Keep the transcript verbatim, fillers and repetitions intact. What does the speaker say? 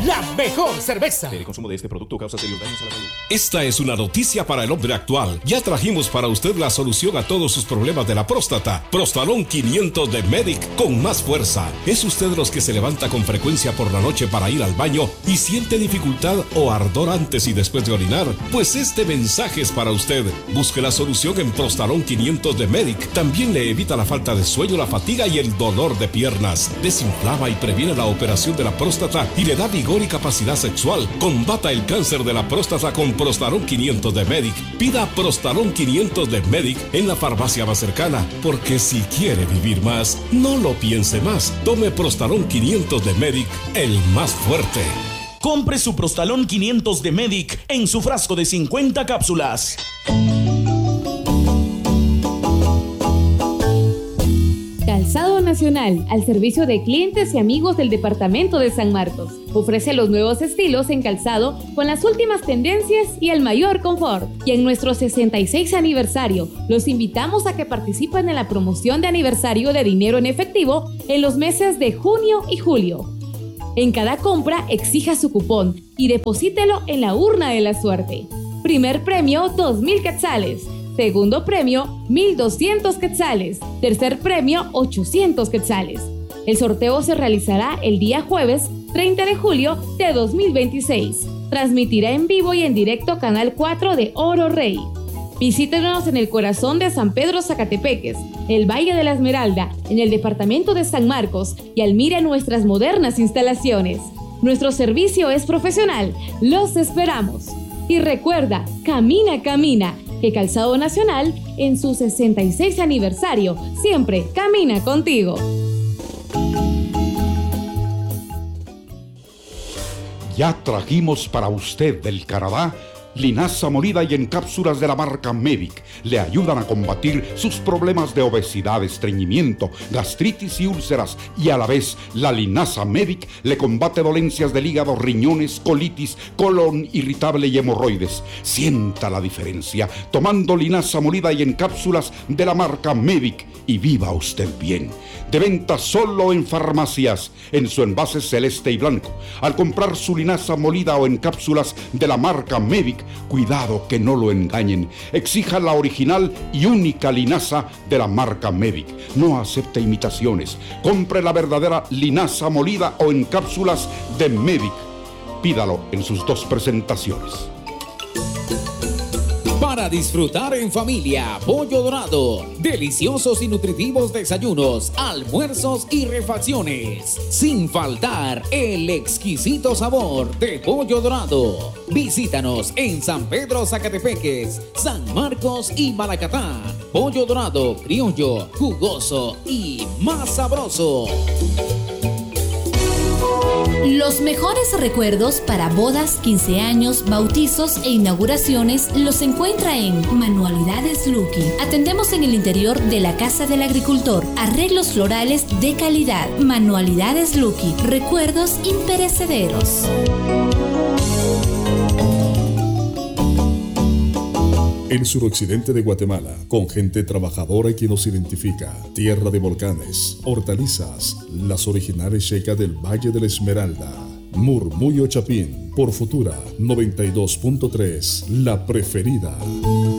la mejor cerveza. El consumo de este producto causa serios daños a la salud. Esta es una noticia para el hombre actual. Ya trajimos para usted la solución a todos sus problemas de la próstata. Prostalón quinientos de Medic con más fuerza. ¿Es usted de los que se levanta con frecuencia por la noche para ir al baño y siente dificultad o ardor antes y después de orinar? Pues este mensaje es para usted. Busque la solución en Prostalón quinientos de Medic. También le evita la falta de sueño, la fatiga y el dolor de piernas. Desinflama y previene la operación de la próstata y le da vigor y capacidad sexual. Combata el cáncer de la próstata con Prostalón quinientos de Medic. Pida Prostalón quinientos de Medic en la farmacia más cercana, porque si quiere vivir más, no lo piense más. Tome Prostalón quinientos de Medic, el más fuerte. Compre su Prostalón quinientos de Medic en su frasco de cincuenta cápsulas. Calzado Nacional, al servicio de clientes y amigos del departamento de San Marcos. Ofrece los nuevos estilos en calzado con las últimas tendencias y el mayor confort. Y en nuestro sesenta y seis aniversario, los invitamos a que participen en la promoción de aniversario de dinero en efectivo en los meses de junio y julio. En cada compra, exija su cupón y deposítelo en la urna de la suerte. Primer premio, dos mil quetzales. Segundo premio, mil doscientos quetzales. Tercer premio, ochocientos quetzales. El sorteo se realizará el día jueves treinta de julio de dos mil veintiséis. Transmitirá en vivo y en directo Canal cuatro de Oro Rey. Visítenos en el corazón de San Pedro Zacatepeques, el Valle de la Esmeralda, en el departamento de San Marcos y admire nuestras modernas instalaciones. Nuestro servicio es profesional. Los esperamos. Y recuerda, camina, camina, que Calzado Nacional, en su sesenta y seis aniversario, siempre camina contigo. Ya trajimos para usted del Canadá linaza molida y en cápsulas de la marca Medic. Le ayudan a combatir sus problemas de obesidad, estreñimiento, gastritis y úlceras. Y a la vez, la linaza Medic le combate dolencias del hígado, riñones, colitis, colon irritable y hemorroides. Sienta la diferencia tomando linaza molida y en cápsulas de la marca Medic y viva usted bien. De venta solo en farmacias, en su envase celeste y blanco. Al comprar su linaza molida o en cápsulas de la marca Medic, cuidado que no lo engañen. Exija la original y única linaza de la marca Medic. No acepte imitaciones. Compre la verdadera linaza molida o en cápsulas de Medic. Pídalo en sus dos presentaciones. Para disfrutar en familia, Pollo Dorado. Deliciosos y nutritivos desayunos, almuerzos y refacciones. Sin faltar el exquisito sabor de Pollo Dorado. Visítanos en San Pedro Zacatepeques, San Marcos y Malacatán. Pollo Dorado, criollo, jugoso y más sabroso. Los mejores recuerdos para bodas, quince años, bautizos e inauguraciones los encuentra en Manualidades Lucky. Atendemos en el interior de la Casa del Agricultor. Arreglos florales de calidad. Manualidades Lucky. Recuerdos imperecederos. El suroccidente de Guatemala, con gente trabajadora y que nos identifica. Tierra de volcanes, hortalizas, las originales checas del Valle de la Esmeralda. Murmullo Chapín, por Futura noventa y dos punto tres, la preferida.